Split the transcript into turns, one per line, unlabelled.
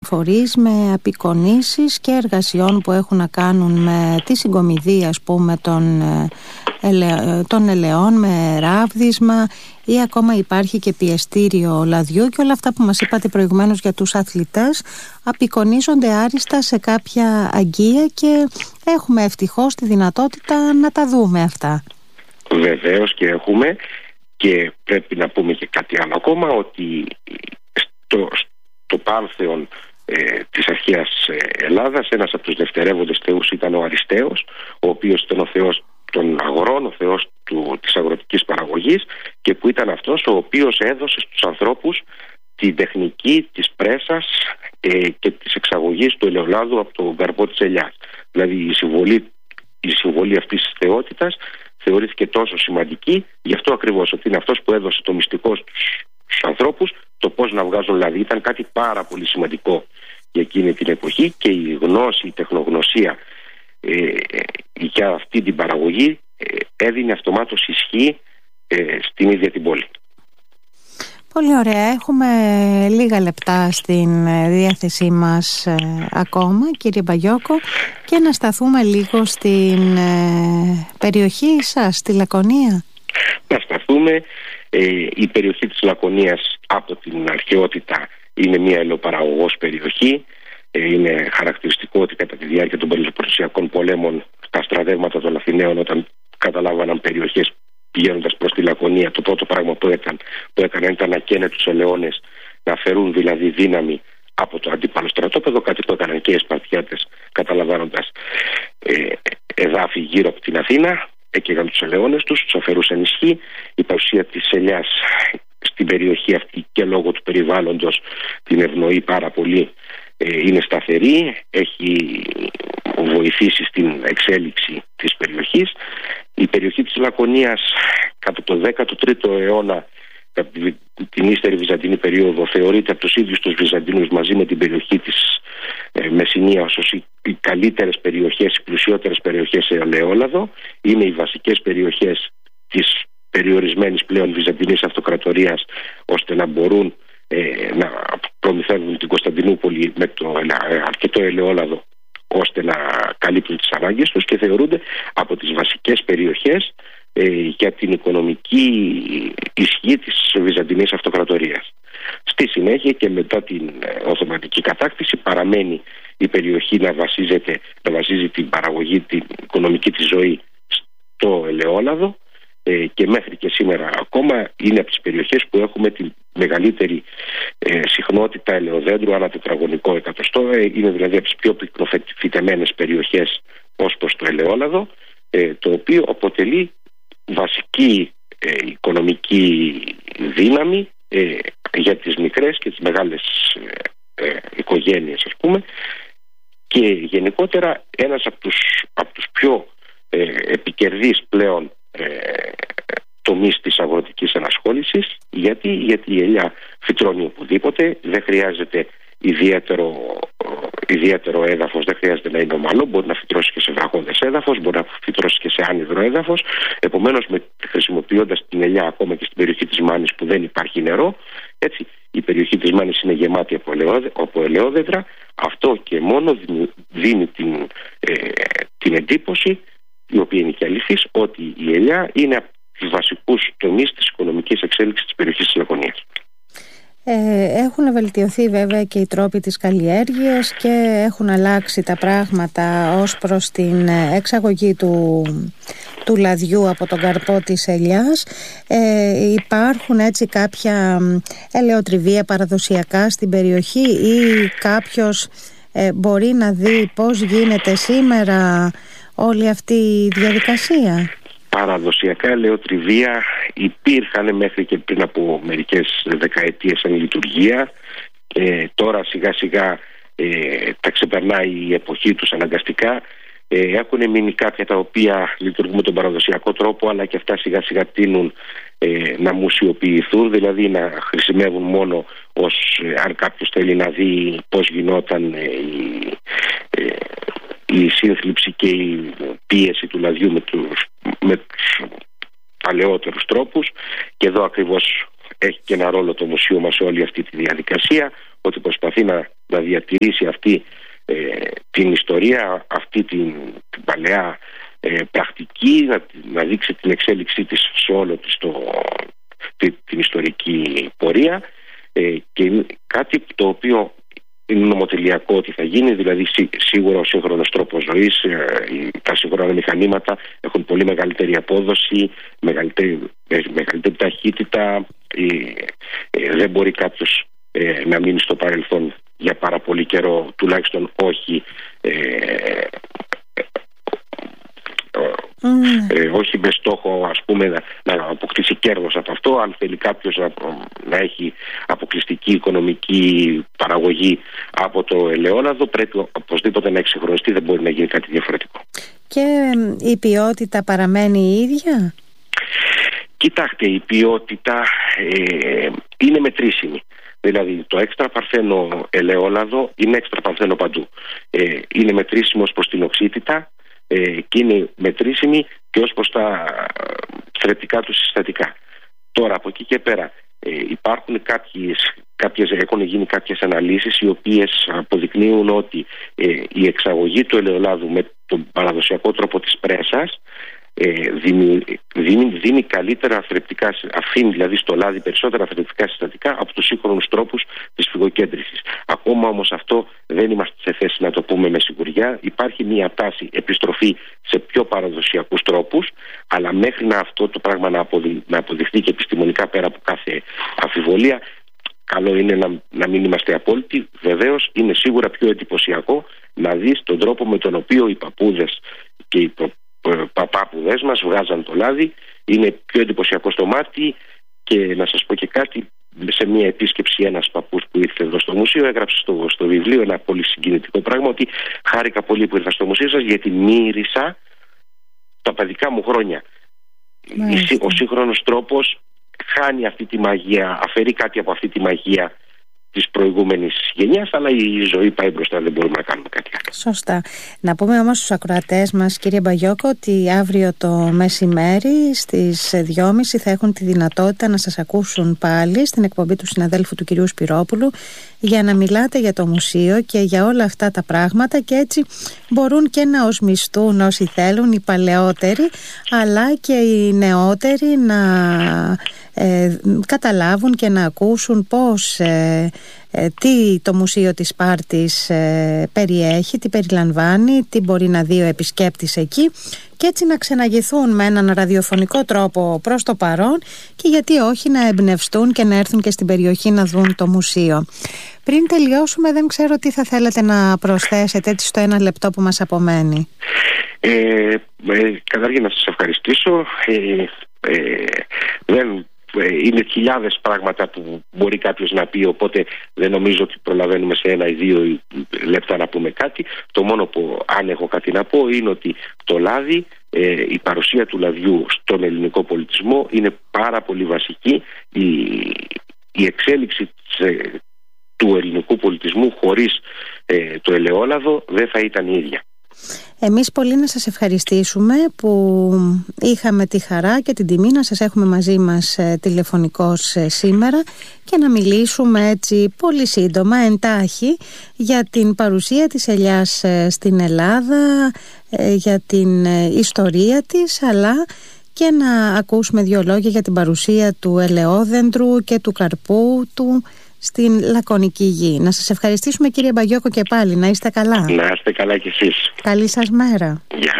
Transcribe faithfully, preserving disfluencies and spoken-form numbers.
φορείς με απεικονίσεις και εργασιών που έχουν να κάνουν με τη συγκομιδή, ας πούμε, των, ελε, των ελαιών με ράβδισμα, ή ακόμα υπάρχει και πιεστήριο λαδιού, και όλα αυτά που μας είπατε προηγουμένως για τους αθλητές απεικονίζονται άριστα σε κάποια αγγεία και έχουμε ευτυχώς τη δυνατότητα να τα δούμε αυτά.
Βεβαίως και έχουμε, και πρέπει να πούμε και κάτι άλλο ακόμα, ότι στο, στο Πάρθεον ε, της αρχαίας Ελλάδας ένας από τους δευτερεύοντες θεούς ήταν ο Αριστέος, ο οποίος ήταν ο θεός των αγρών, ο θεός του, της αγροτικής παραγωγής, και που ήταν αυτός ο οποίος έδωσε στους ανθρώπους την τεχνική της πρέσας ε, και της εξαγωγής του ελαιολάδου από τον καρπό της ελιάς. Δηλαδή η συμβολή, η συμβολή αυτής της θεότητας θεωρήθηκε τόσο σημαντική, γι' αυτό ακριβώς, ότι είναι αυτός που έδωσε το μυστικό στους, στους ανθρώπους, το πώς να βγάζουν λάδι. Ήταν κάτι πάρα πολύ σημαντικό για εκείνη την εποχή, και η γνώση, η τεχνογνωσία ε, για αυτή την παραγωγή ε, έδινε αυτομάτως ισχύ ε, στην ίδια την πόλη.
Πολύ ωραία. Έχουμε λίγα λεπτά στην διάθεσή μας ε, ακόμα, κύριε Μπαγιόκο, και να σταθούμε λίγο στην ε, περιοχή σας, στη Λακωνία.
Να σταθούμε. Ε, η περιοχή της Λακωνίας από την αρχαιότητα είναι μια ελαιοπαραγωγός περιοχή. Ε, είναι χαρακτηριστικό ότι κατά τη διάρκεια των Πελοποννησιακών πολέμων τα στρατεύματα των Αθηναίων, όταν καταλάβαναν περιοχές πηγαίνοντας προς τη Λακωνία, το πρώτο πράγμα που, έκανε, που έκαναν ήταν να καίνε τους ελαιώνες, να φέρουν δηλαδή δύναμη από το αντίπαλο στρατόπεδο, κάτι που έκαναν και οι Σπαρτιάτες καταλαμβάνοντας ε, εδάφη γύρω από την Αθήνα. Έκαιγαν τους ελαιώνες τους, τους αφαιρούσαν ισχύ. Η παρουσία της ελιάς στην περιοχή αυτή και λόγω του περιβάλλοντος την ευνοεί πάρα πολύ, ε, είναι σταθερή, έχει βοηθήσει στην εξέλιξη της περιοχής. Η περιοχή της Λακωνίας κατά το δέκατο τρίτο αιώνα, κατά την ύστερη βυζαντινή περίοδο, θεωρείται από τους ίδιους τους Βυζαντινούς μαζί με την περιοχή της ε, Μεσσηνίας ως οι, οι καλύτερες περιοχές, οι πλουσιότερες περιοχές σε ελαιόλαδο. Είναι οι βασικές περιοχές της περιορισμένης πλέον Βυζαντινής Αυτοκρατορίας, ώστε να μπορούν ε, να προμηθεύουν την Κωνσταντινούπολη με το ε, αρκετό ελαιόλαδο, ώστε να καλύπτουν τις ανάγκες τους, και θεωρούνται από τις βασικές περιοχές ε, για την οικονομική ισχύ της Βυζαντινής Αυτοκρατορίας. Στη συνέχεια και μετά την Οθωμανική κατάκτηση παραμένει η περιοχή να βασίζεται, να βασίζει την παραγωγή, την οικονομική της ζωή στο ελαιόλαδο, ε, και μέχρι και σήμερα ακόμα είναι από τις περιοχές που έχουμε τη μεγαλύτερη ε, συχνότητα ελαιοδέντρου ανά τετραγωνικό εκατοστό. Ε, είναι δηλαδή από τις πιο πυκνοφυτεμένες περιοχές ως προς το ελαιόλαδο, ε, το οποίο αποτελεί βασική ε, οικονομική δύναμη ε, για τις μικρές και τις μεγάλες ε, ε, οικογένειες, ας πούμε, και γενικότερα ένας από τους, από τους πιο ε, επικερδείς πλέον ε, τομείς της αγροτικής ενασχόλησης. Γιατί, γιατί η ελιά φυτρώνει οπουδήποτε, δεν χρειάζεται ιδιαίτερο, ιδιαίτερο έδαφος, δεν χρειάζεται να είναι ομαλό, μπορεί να φυτρώσει και σε βραχώδες έδαφος, μπορεί να φυτρώσει και σε άνυδρο έδαφος. Επομένως, με, χρησιμοποιώντας την ελιά ακόμα και στην περιοχή της Μάνης που δεν υπάρχει νερό, έτσι, η περιοχή της Μάνης είναι γεμάτη από, ελαιόδε, από ελαιόδεντρα. Αυτό και μόνο δίνει την, ε, την εντύπωση, η οποία είναι και αληθής, ότι η ελιά είναι από τους βασικούς τομείς της οικονομικής εξέλιξης της περιοχής της Λακωνίας.
Ε, έχουν βελτιωθεί βέβαια και οι τρόποι της καλλιέργειας και έχουν αλλάξει τα πράγματα ως προς την εξαγωγή του, του λαδιού από τον καρπό της ελιάς. Ε, υπάρχουν έτσι κάποια ελαιοτριβία παραδοσιακά στην περιοχή, ή κάποιος ε, μπορεί να δει πώς γίνεται σήμερα όλη αυτή η διαδικασία?
Παραδοσιακά ελαιοτριβία υπήρχαν μέχρι και πριν από μερικές δεκαετίες εν λειτουργία. Ε, τώρα σιγά σιγά ε, τα ξεπερνάει η εποχή τους αναγκαστικά. Ε, έχουν μείνει κάποια τα οποία λειτουργούν με τον παραδοσιακό τρόπο, αλλά και αυτά σιγά σιγά τείνουν ε, να μουσιοποιηθούν, δηλαδή να χρησιμεύουν μόνο ως, ε, αν κάποιος θέλει να δει πώς γινόταν ε, η, ε, η σύνθλιψη και η πίεση του λαδιού με τους, με τους παλαιότερους τρόπους. Και εδώ ακριβώς έχει και ένα ρόλο το μουσείο μας σε όλη αυτή τη διαδικασία, ότι προσπαθεί να, να διατηρήσει αυτή ε, την ιστορία, αυτή την, την παλαιά ε, πρακτική, να, να δείξει την εξέλιξή της σε όλο της το, την, την ιστορική πορεία, ε, και κάτι το οποίο είναι νομοτελειακό ότι θα γίνει, δηλαδή σί, σίγουρα ο σύγχρονος τρόπος ζωής, ε, τα σύγχρονα μηχανήματα έχουν πολύ μεγαλύτερη απόδοση, μεγαλύτερη, μεγαλύτερη ταχύτητα, ε, ε, δεν μπορεί κάποιος ε, να μείνει στο παρελθόν για πάρα πολύ καιρό, τουλάχιστον όχι ε, Mm. Ε, όχι με στόχο, ας πούμε, να, να αποκτήσει κέρδος από αυτό. Αν θέλει κάποιος να, να έχει αποκλειστική οικονομική παραγωγή από το ελαιόλαδο, πρέπει οπωσδήποτε να εξυγχρονιστεί, δεν μπορεί να γίνει κάτι διαφορετικό.
Και η ποιότητα παραμένει η ίδια?
Κοιτάξτε, η ποιότητα ε, είναι μετρήσιμη. Δηλαδή το έξτρα παρθένο ελαιόλαδο είναι έξτρα παρθένο παντού. Ε, είναι μετρήσιμο προς την οξύτητα και είναι μετρήσιμη και ως προς τα θρεπτικά του συστατικά. Τώρα από εκεί και πέρα ε, υπάρχουν κάποιες, κάποιες, έχουν γίνει κάποιες αναλύσεις οι οποίες αποδεικνύουν ότι ε, η εξαγωγή του ελαιολάδου με τον παραδοσιακό τρόπο της πρέσας ε, δίνει, δίνει, δίνει καλύτερα θρεπτικά, αφήνει δηλαδή στο λάδι περισσότερα θρεπτικά συστατικά από τους σύγχρονους τρόπους της φυγοκέντρησης. Ακόμα όμως αυτό δεν είμαστε σε θέση να το πούμε με σιγουριά. Υπάρχει μια τάση επιστροφή σε πιο παραδοσιακούς τρόπους, αλλά μέχρι να αυτό το πράγμα να, αποδει, να αποδειχθεί και επιστημονικά πέρα από κάθε αμφιβολία, καλό είναι να, να μην είμαστε απόλυτοι. Βεβαίως είναι σίγουρα πιο εντυπωσιακό να δεις τον τρόπο με τον οποίο οι παππούδες και οι προ, παπάπουδες μας βγάζαν το λάδι. Είναι πιο εντυπωσιακό στο μάτι. Και να σας πω και κάτι, σε μια επίσκεψη ένας παππούς που ήρθε εδώ στο μουσείο έγραψε στο, στο βιβλίο ένα πολύ συγκινητικό πράγμα, ότι χάρηκα πολύ που ήρθα στο μουσείο σας γιατί μύρισα τα παιδικά μου χρόνια. Μάλιστα. Ο σύγχρονος τρόπος χάνει αυτή τη μαγεία, αφαιρεί κάτι από αυτή τη μαγεία της προηγούμενης γενιάς, αλλά η ζωή πάει μπροστά, δεν μπορούμε να κάνουμε κάτι άλλο.
Σωστά. Να πούμε όμως στους ακροατές μας, κύριε Μπαγιόκο, ότι αύριο το μεσημέρι στις δυόμιση θα έχουν τη δυνατότητα να σας ακούσουν πάλι στην εκπομπή του συναδέλφου του κυρίου Σπυρόπουλου για να μιλάτε για το μουσείο και για όλα αυτά τα πράγματα, και έτσι μπορούν και να οσμιστούν όσοι θέλουν, οι παλαιότεροι αλλά και οι νεότεροι, να ε, καταλάβουν και να ακούσουν πώς ε, ε, τι το Μουσείο της Σπάρτης ε, περιέχει, τι περιλαμβάνει, τι μπορεί να δει ο επισκέπτης εκεί, και έτσι να ξεναγηθούν με έναν ραδιοφωνικό τρόπο προς το παρόν, και γιατί όχι να εμπνευστούν και να έρθουν και στην περιοχή να δουν το μουσείο. Πριν τελειώσουμε, δεν ξέρω τι θα θέλετε να προσθέσετε έτσι στο ένα λεπτό που μας απομένει.
Ε, ε, καταρχήν να σας ευχαριστήσω. Ε, ε, δεν, ε, είναι χιλιάδες πράγματα που μπορεί κάποιος να πει, οπότε δεν νομίζω ότι προλαβαίνουμε σε ένα ή δύο λεπτά να πούμε κάτι. Το μόνο που, αν έχω κάτι να πω, είναι ότι το λάδι, ε, η παρουσία του λαδιού στον ελληνικό πολιτισμό είναι πάρα πολύ βασική. Η, η εξέλιξη της, του ελληνικού πολιτισμού χωρίς ε, το ελαιόλαδο δεν θα ήταν η ίδια.
Εμείς πολύ να σας ευχαριστήσουμε που είχαμε τη χαρά και την τιμή να σας έχουμε μαζί μας ε, τηλεφωνικώς ε, σήμερα, και να μιλήσουμε έτσι πολύ σύντομα, εντάχει, για την παρουσία της ελιάς ε, στην Ελλάδα, ε, για την ε, ιστορία της, αλλά και να ακούσουμε δύο λόγια για την παρουσία του ελαιόδεντρου και του καρπού του στην Λακωνική Γη. Να σας ευχαριστήσουμε, κύριε Μπαγιόκο, και πάλι. Να είστε καλά.
Να είστε καλά κι εσείς.
Καλή σας μέρα.
Γεια.